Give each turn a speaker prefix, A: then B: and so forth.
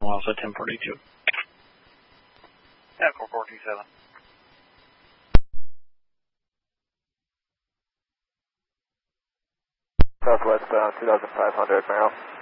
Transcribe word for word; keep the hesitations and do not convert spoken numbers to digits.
A: Alpha ten forty-two.
B: Yeah, four four two seven.
C: Southwest bound two thousand five hundred, Merrill.